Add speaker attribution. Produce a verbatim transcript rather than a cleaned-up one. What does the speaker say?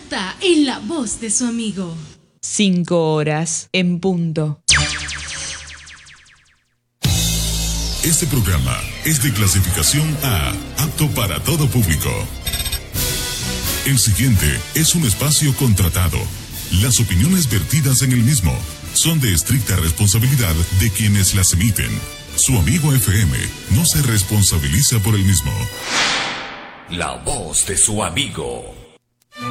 Speaker 1: está en la voz de su amigo.
Speaker 2: Cinco horas en punto.
Speaker 3: Este programa es de clasificación A, apto para todo público. El siguiente es un espacio contratado. Las opiniones vertidas en el mismo son de estricta responsabilidad de quienes las emiten. Su amigo F M no se responsabiliza por el mismo.
Speaker 4: La voz de su amigo.